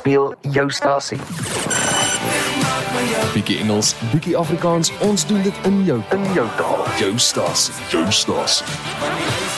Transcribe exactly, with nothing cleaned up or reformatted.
speel jou stasie. Bietjie Engels, bietjie Afrikaans, ons doen dit in jou In jou taal. jou stasie, jou stasie.